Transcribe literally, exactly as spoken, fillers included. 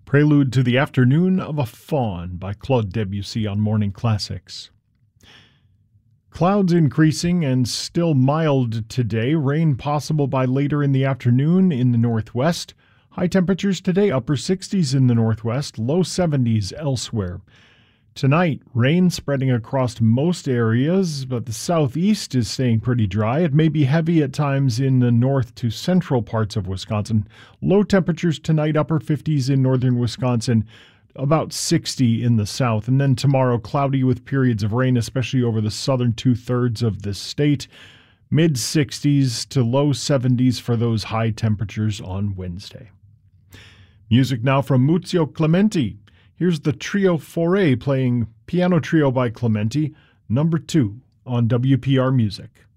Prelude to the Afternoon of a Faun by Claude Debussy on Morning Classics. Clouds increasing and still mild today. Rain possible by later in the afternoon in the northwest. High temperatures today, upper sixties in the northwest, low seventies elsewhere. Tonight, rain spreading across most areas, but the southeast is staying pretty dry. It may be heavy at times in the north to central parts of Wisconsin. Low temperatures tonight, upper fifties in northern Wisconsin, about sixty in the south. And then tomorrow, cloudy with periods of rain, especially over the southern two-thirds of the state. mid-sixties to low seventies for those high temperatures on Wednesday. Music now from Muzio Clementi. Here's the Trio Foray playing Piano Trio by Clementi, number two on W P R Music.